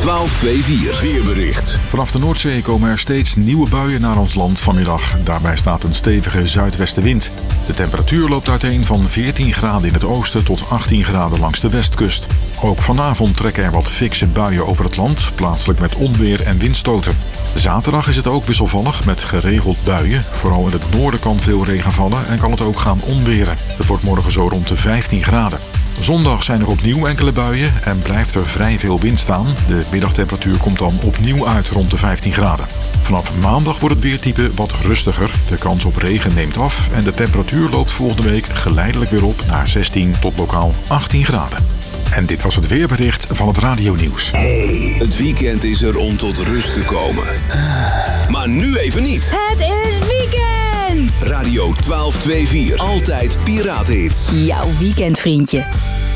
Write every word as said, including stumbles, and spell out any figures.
twaalf vierentwintig weerbericht. Vanaf de Noordzee komen er steeds nieuwe buien naar ons land vanmiddag. Daarbij staat een stevige zuidwestenwind. De temperatuur loopt uiteen van veertien graden in het oosten tot achttien graden langs de westkust. Ook vanavond trekken er wat fikse buien over het land, plaatselijk met onweer en windstoten. Zaterdag is het ook wisselvallig met geregeld buien. Vooral in het noorden kan veel regen vallen en kan het ook gaan onweren. Het wordt morgen zo rond de vijftien graden. Zondag zijn er opnieuw enkele buien en blijft er vrij veel wind staan. De middagtemperatuur komt dan opnieuw uit rond de vijftien graden. Vanaf maandag wordt het weertype wat rustiger. De kans op regen neemt af en de temperatuur loopt volgende week geleidelijk weer op naar zestien tot lokaal achttien graden. En dit was het weerbericht van het radionieuws. Hey, het weekend is er om tot rust te komen. Maar nu even niet. Het is weekend! Radio twaalf vierentwintig, altijd Piratenhits. Jouw weekendvriendje.